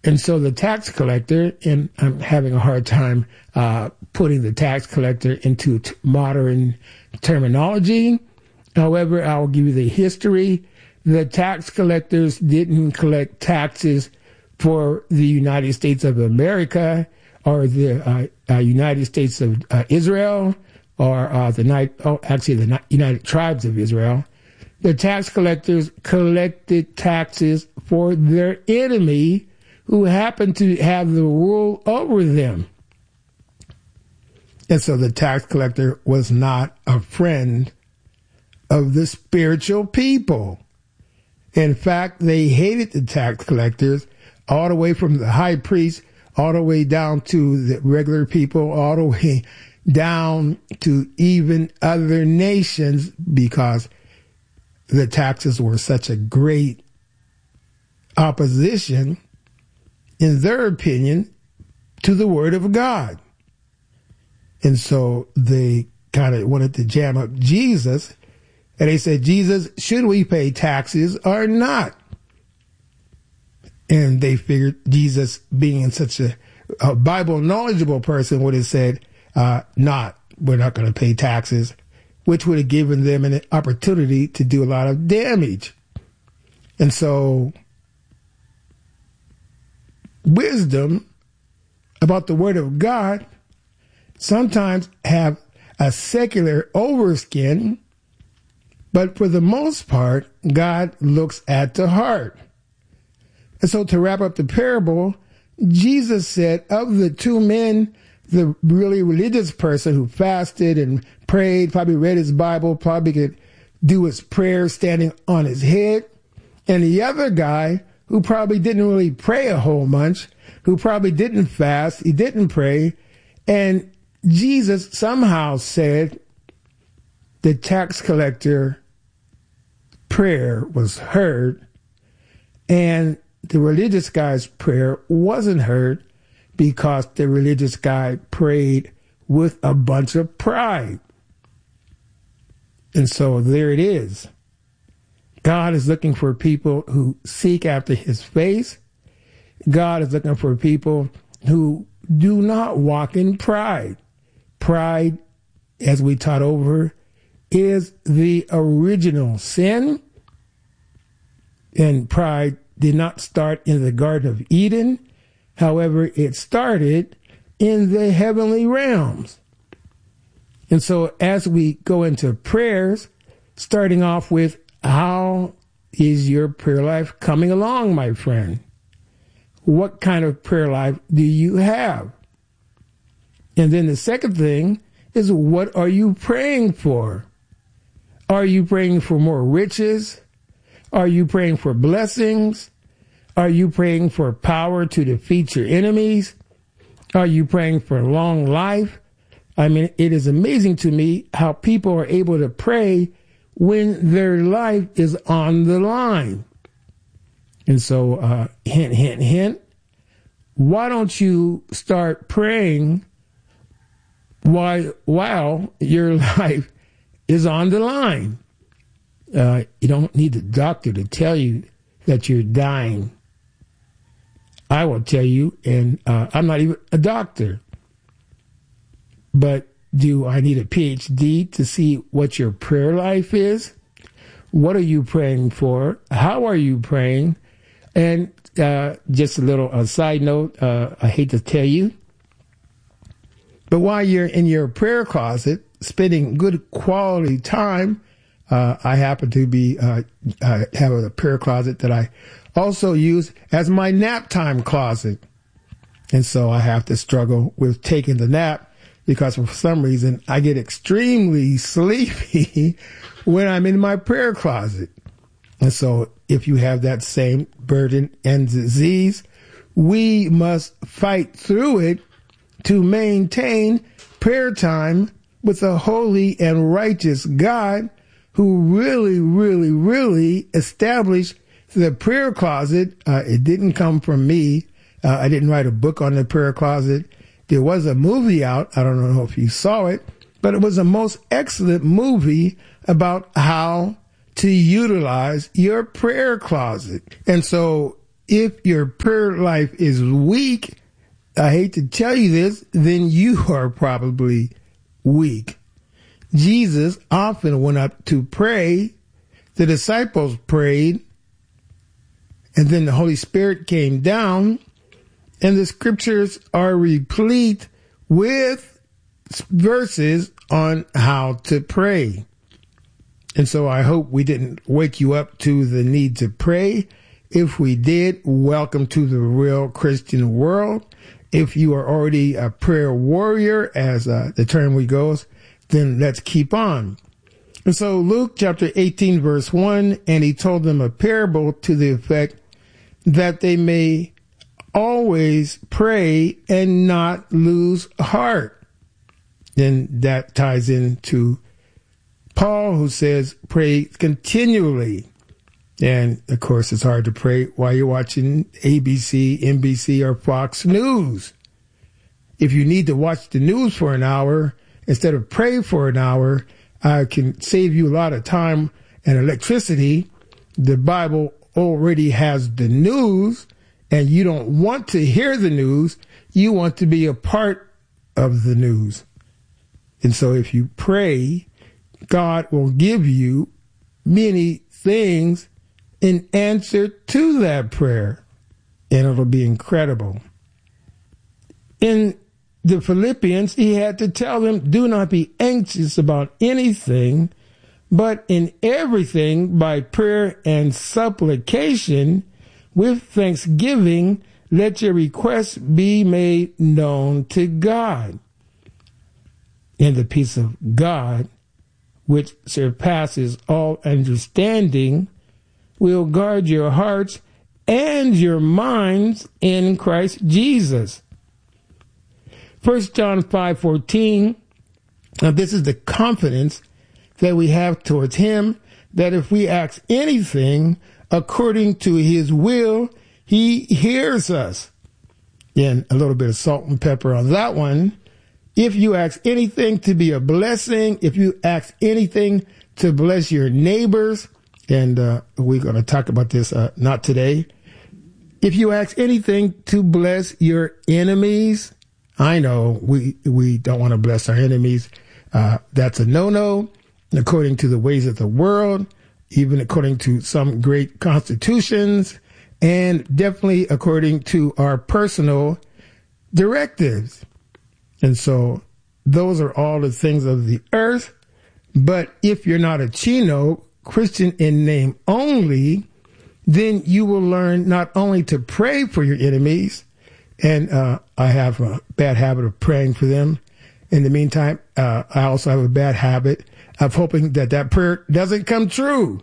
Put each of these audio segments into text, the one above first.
And so the tax collector, and I'm having a hard time putting the tax collector into modern terminology. However, I'll give you the history. The tax collectors didn't collect taxes for the United States of America or the United States of Israel or the United Tribes of Israel. The tax collectors collected taxes for their enemy who happened to have the rule over them. And so the tax collector was not a friend of the spiritual people. In fact, they hated the tax collectors all the way from the high priest, all the way down to the regular people, all the way down to even other nations, because the taxes were such a great opposition, in their opinion, to the word of God. And so they kind of wanted to jam up Jesus, and they said, Jesus, should we pay taxes or not? And they figured Jesus, being such a Bible knowledgeable person, would have said, we're not going to pay taxes, which would have given them an opportunity to do a lot of damage. And so wisdom about the word of God sometimes have a secular overskin, but for the most part, God looks at the heart. And so to wrap up the parable, Jesus said of the two men, the really religious person who fasted and prayed, probably read his Bible, probably could do his prayer standing on his head, and the other guy who probably didn't really pray a whole bunch, who probably didn't fast, he didn't pray, and Jesus somehow said the tax collector prayer was heard, and the religious guy's prayer wasn't heard because the religious guy prayed with a bunch of pride. And so there it is. God is looking for people who seek after his face. God is looking for people who do not walk in pride. Pride, as we taught over, is the original sin. And pride did not start in the Garden of Eden. However, it started in the heavenly realms. And so as we go into prayers, starting off with, how is your prayer life coming along, my friend? What kind of prayer life do you have? And then the second thing is, what are you praying for? Are you praying for more riches? Are you praying for blessings? Are you praying for power to defeat your enemies? Are you praying for long life? I mean, it is amazing to me how people are able to pray when their life is on the line. And so, hint, hint, hint. Why don't you start praying while your life is on the line? You don't need the doctor to tell you that you're dying. I will tell you, and I'm not even a doctor, but do I need a PhD to see what your prayer life is? What are you praying for? How are you praying? And just a little side note, I hate to tell you, but while you're in your prayer closet, spending good quality time, I happen to be have a prayer closet that I also use as my nap time closet. And so I have to struggle with taking the nap because for some reason I get extremely sleepy when I'm in my prayer closet. And so if you have that same burden and disease, we must fight through it to maintain prayer time with a holy and righteous God who really, really, really established the prayer closet. It didn't come from me. I didn't write a book on the prayer closet. There was a movie out. I don't know if you saw it, but it was a most excellent movie about how to utilize your prayer closet. And so if your prayer life is weak, I hate to tell you this, then you are probably weak. Jesus often went up to pray. The disciples prayed, and then the Holy Spirit came down, and the scriptures are replete with verses on how to pray. And so I hope we didn't wake you up to the need to pray. If we did, welcome to the real Christian world. If you are already a prayer warrior, as the term goes, then let's keep on. And so Luke chapter 18, verse 1, and he told them a parable to the effect that they may always pray and not lose heart. Then that ties into Paul, who says, pray continually. And of course, it's hard to pray while you're watching ABC, NBC, or Fox News. If you need to watch the news for an hour instead of pray for an hour, I can save you a lot of time and electricity. The Bible already has the news, and you don't want to hear the news. You want to be a part of the news. And so if you pray, God will give you many things in answer to that prayer, and it'll be incredible. In the Philippians, he had to tell them, do not be anxious about anything, but in everything by prayer and supplication with thanksgiving, let your requests be made known to God. And the peace of God, which surpasses all understanding, will guard your hearts and your minds in Christ Jesus. 1 John 5:14, now this is the confidence that we have towards him, that if we ask anything according to his will, he hears us. And a little bit of salt and pepper on that one. If you ask anything to be a blessing, if you ask anything to bless your neighbors, and we're going to talk about this not today. If you ask anything to bless your enemies, I know we don't want to bless our enemies. That's a no-no, according to the ways of the world, even according to some great constitutions, and definitely according to our personal directives. And so those are all the things of the earth. But if you're not a Chino, Christian in name only, then you will learn not only to pray for your enemies, and I have a bad habit of praying for them. In the meantime, I also have a bad habit of hoping that prayer doesn't come true.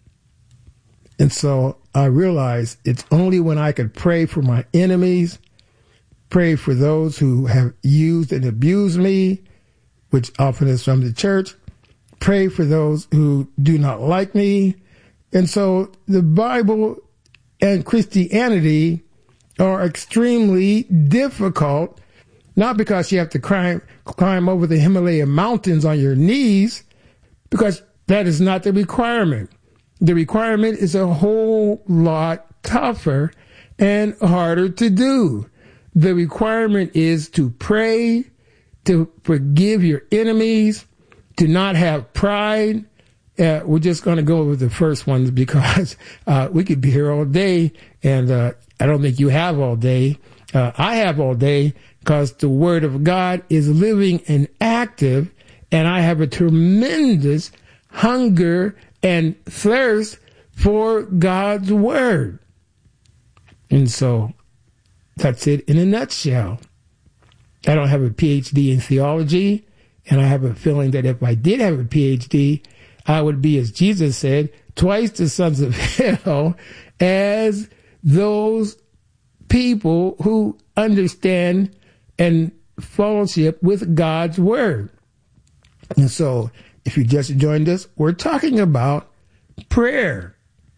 And so I realized it's only when I could pray for my enemies, pray for those who have used and abused me, which often is from the church, pray for those who do not like me. And so the Bible and Christianity are extremely difficult, not because you have to climb over the Himalaya mountains on your knees, because that is not the requirement. The requirement is a whole lot tougher and harder to do. The requirement is to pray, to forgive your enemies, to not have pride. We're just going to go over the first ones because we could be here all day, and I don't think you have all day. I have all day because the Word of God is living and active, and I have a tremendous hunger and thirst for God's Word. And so that's it in a nutshell. I don't have a PhD in theology, and I have a feeling that if I did have a PhD, I would be, as Jesus said, twice the sons of hell as those people who understand and fellowship with God's Word. And so, if you just joined us, we're talking about prayer.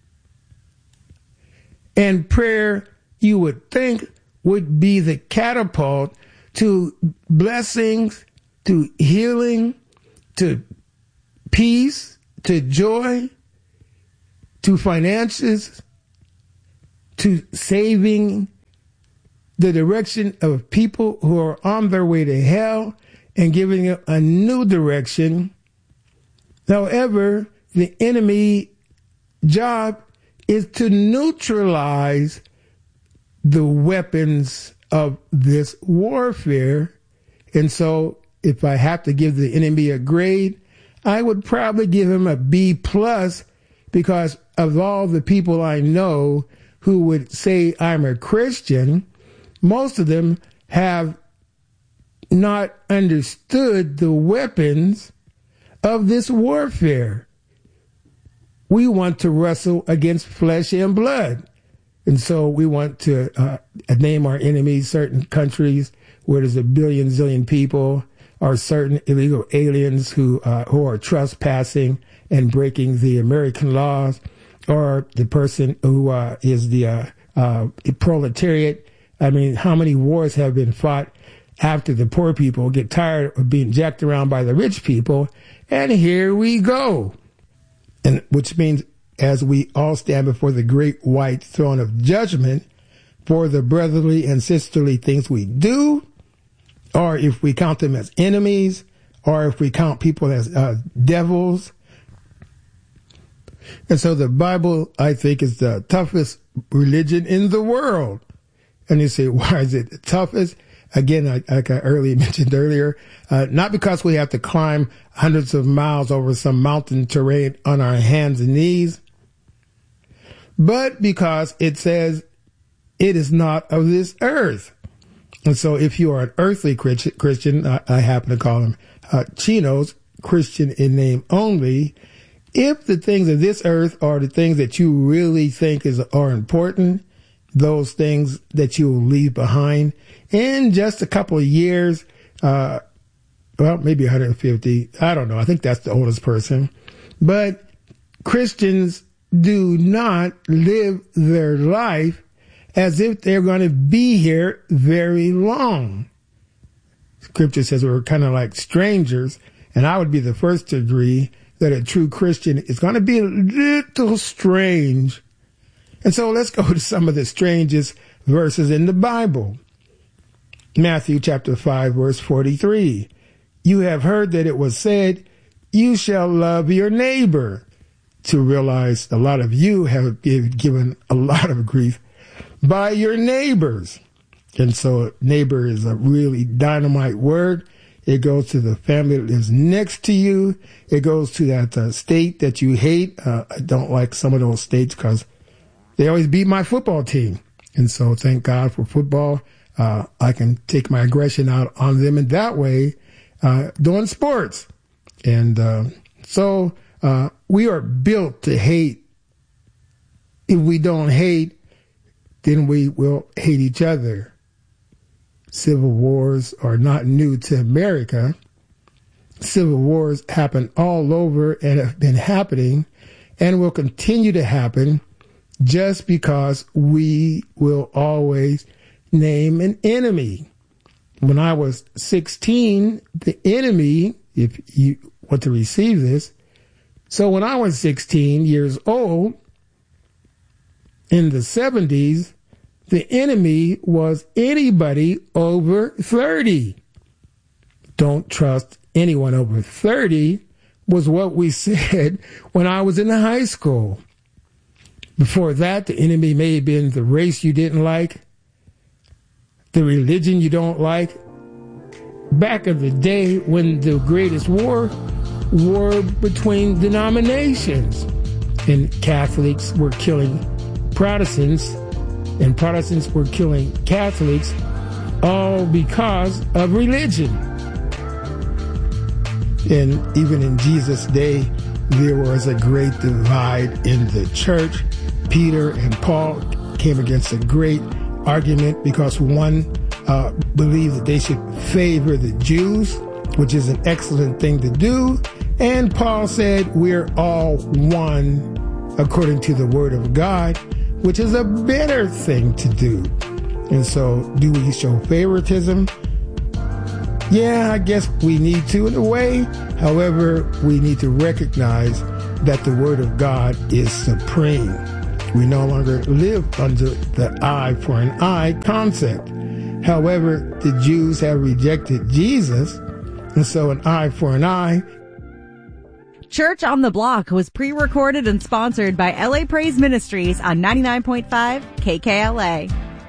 And prayer, you would think, would be the catapult to blessings, to healing, to peace, to joy, to finances, to saving the direction of people who are on their way to hell and giving them a new direction. However, the enemy job is to neutralize the weapons of this warfare. And so if I have to give the enemy a grade, I would probably give him a B+, because of all the people I know who would say I'm a Christian, most of them have not understood the weapons of this warfare. We want to wrestle against flesh and blood. And so we want to name our enemies, certain countries where there's a billion, zillion people, or certain illegal aliens who are trespassing and breaking the American laws, or the person who is the proletariat. I mean, how many wars have been fought after the poor people get tired of being jacked around by the rich people? And here we go. And which means as we all stand before the great white throne of judgment for the brotherly and sisterly things we do, or if we count them as enemies, or if we count people as devils. And so the Bible, I think, is the toughest religion in the world. And you say, why is it the toughest? Again, like I mentioned earlier, not because we have to climb hundreds of miles over some mountain terrain on our hands and knees, but because it says it is not of this earth. And so if you are an earthly Christian, I happen to call them Chinos, Christian in name only, if the things of this earth are the things that you really think are important, those things that you will leave behind in just a couple of years, well, maybe 150. I don't know. I think that's the oldest person. But Christians do not live their life as if they're going to be here very long. Scripture says we're kind of like strangers, and I would be the first to agree that a true Christian is going to be a little strange. And so let's go to some of the strangest verses in the Bible. Matthew chapter 5, verse 43. You have heard that it was said, you shall love your neighbor. To realize a lot of you have been given a lot of grief by your neighbors. And so neighbor is a really dynamite word. It goes to the family that lives next to you. It goes to that state that you hate. I don't like some of those states because they always beat my football team. And so thank God for football. I can take my aggression out on them in that way, doing sports. And so we are built to hate. If we don't hate, then we will hate each other. Civil wars are not new to America. Civil wars happen all over and have been happening and will continue to happen just because we will always name an enemy. When I was 16, the enemy, if you want to receive this, so when I was 16 years old, in the 70s, the enemy was anybody over 30. Don't trust anyone over 30 was what we said when I was in high school. Before that, the enemy may have been the race you didn't like, the religion you don't like. Back in the day when the greatest war between denominations, and Catholics were killing Protestants, and Protestants were killing Catholics, all because of religion. And even in Jesus' day, there was a great divide in the church. Peter and Paul came against a great argument because one believed that they should favor the Jews, which is an excellent thing to do. And Paul said, we're all one according to the word of God, which is a better thing to do. And so, do we show favoritism? Yeah, I guess we need to in a way. However, we need to recognize that the word of God is supreme. We no longer live under the eye for an eye concept. However, the Jews have rejected Jesus, and so an eye for an eye. Church on the Block was pre-recorded and sponsored by LA Praise Ministries on 99.5 KKLA.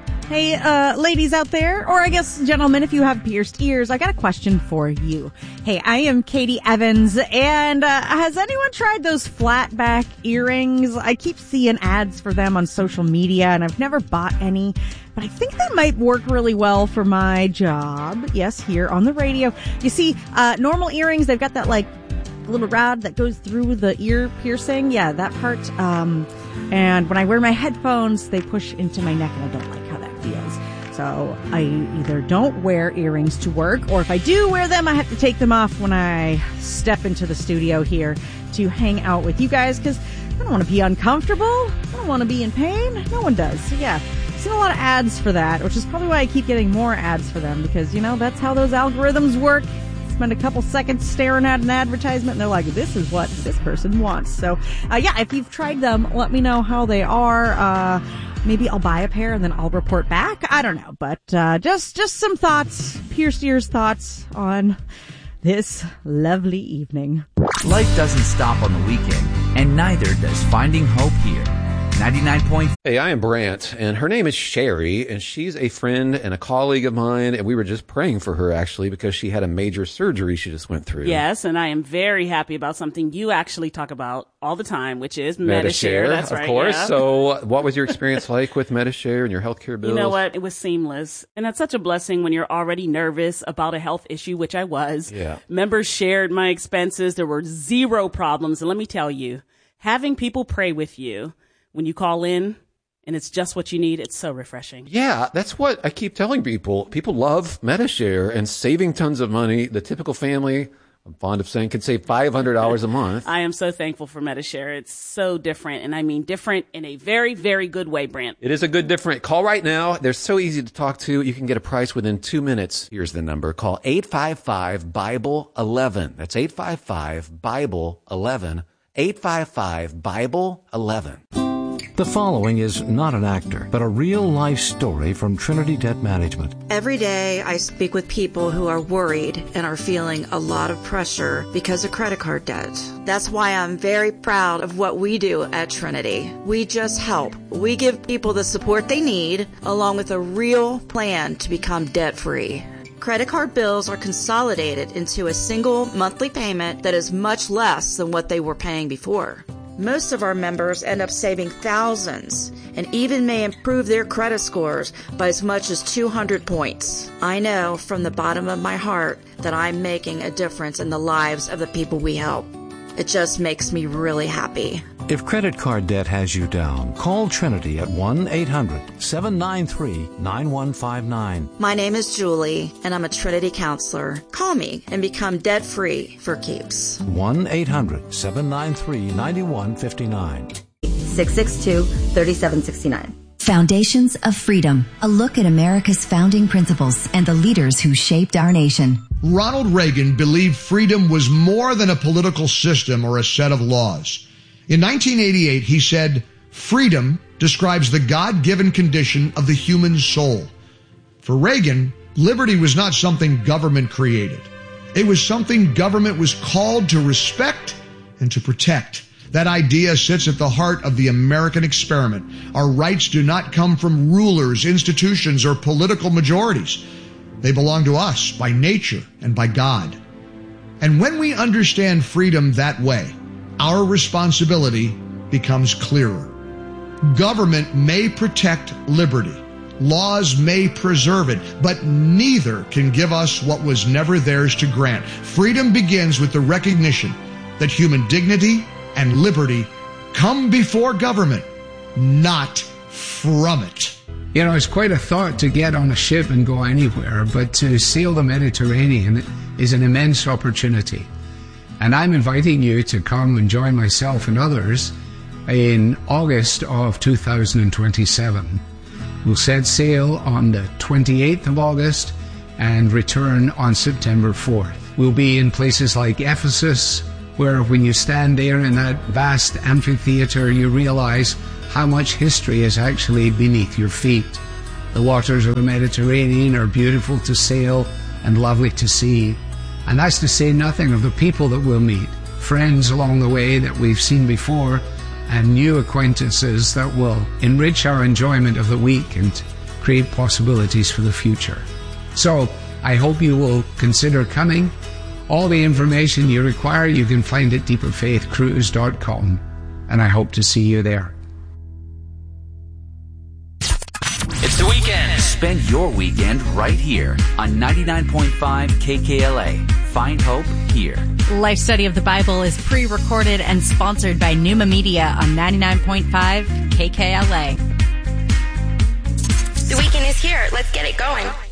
Hey, ladies out there, or I guess gentlemen, if you have pierced ears, I got a question for you. Hey, I am Katie Evans, and has anyone tried those flat back earrings? I keep seeing ads for them on social media, and I've never bought any, but I think they might work really well for my job. Yes, here on the radio. You see, normal earrings, they've got that like little rod that goes through the ear piercing. Yeah, that part. And when I wear my headphones, they push into my neck, and I don't like how that feels. So I either don't wear earrings to work, or if I do wear them, I have to take them off when I step into the studio here to hang out with you guys, because I don't want to be uncomfortable. I don't want to be in pain. No one does. So yeah, I've seen a lot of ads for that, which is probably why I keep getting more ads for them, because, you know, that's how those algorithms work. Spend a couple seconds staring at an advertisement, and they're like, this is what this person wants. So, yeah, if you've tried them, let me know how they are. Maybe I'll buy a pair and then I'll report back. I don't know, but just some thoughts, pierced ears thoughts on this lovely evening. Life doesn't stop on the weekend, and neither does finding hope here. 99. Hey, I am Brant, and her name is Sherry, and she's a friend and a colleague of mine, and we were just praying for her, actually, because she had a major surgery she just went through. Yes, and I am very happy about something you actually talk about all the time, which is Medi-Share. That's right, of course. Yeah. So what was your experience like with Medi-Share and your healthcare bills? You know what? It was seamless, and that's such a blessing when you're already nervous about a health issue, which I was. Yeah. Members shared my expenses. There were zero problems, and let me tell you, having people pray with you when you call in, and it's just what you need, it's so refreshing. Yeah, that's what I keep telling people. People love Medi-Share and saving tons of money. The typical family, I'm fond of saying, can save $500 a month. I am so thankful for Medi-Share. It's so different, and I mean different in a very, very good way, Brant. It is a good different. Call right now. They're so easy to talk to. You can get a price within 2 minutes. Here's the number. Call 855-BIBLE-11. That's 855-BIBLE-11. 855-BIBLE-11. The following is not an actor, but a real-life story from Trinity Debt Management. Every day I speak with people who are worried and are feeling a lot of pressure because of credit card debt. That's why I'm very proud of what we do at Trinity. We just help. We give people the support they need, along with a real plan to become debt-free. Credit card bills are consolidated into a single monthly payment that is much less than what they were paying before. Most of our members end up saving thousands and even may improve their credit scores by as much as 200 points. I know from the bottom of my heart that I'm making a difference in the lives of the people we help. It just makes me really happy. If credit card debt has you down, call Trinity at 1-800-793-9159. My name is Julie, and I'm a Trinity counselor. Call me and become debt-free for keeps. 1-800-793-9159. 662-3769. Foundations of Freedom, a look at America's founding principles and the leaders who shaped our nation. Ronald Reagan believed freedom was more than a political system or a set of laws. In 1988, he said, "Freedom describes the God-given condition of the human soul." For Reagan, liberty was not something government created. It was something government was called to respect and to protect. That idea sits at the heart of the American experiment. Our rights do not come from rulers, institutions, or political majorities. They belong to us by nature and by God. And when we understand freedom that way, our responsibility becomes clearer. Government may protect liberty. Laws may preserve it, but neither can give us what was never theirs to grant. Freedom begins with the recognition that human dignity and liberty come before government, not from it. You know, it's quite a thought to get on a ship and go anywhere, but to sail the Mediterranean is an immense opportunity. And I'm inviting you to come and join myself and others in August of 2027. We'll set sail on the 28th of August and return on September 4th. We'll be in places like Ephesus, where when you stand there in that vast amphitheater, you realize how much history is actually beneath your feet. The waters of the Mediterranean are beautiful to sail and lovely to see. And that's to say nothing of the people that we'll meet, friends along the way that we've seen before, and new acquaintances that will enrich our enjoyment of the week and create possibilities for the future. So, I hope you will consider coming. All the information you require you can find at deeperfaithcruise.com, and I hope to see you there. It's the weekend. Spend your weekend right here on 99.5 KKLA. Find hope here. Life Study of the Bible is pre-recorded and sponsored by Pneuma Media on 99.5 KKLA. The weekend is here. Let's get it going.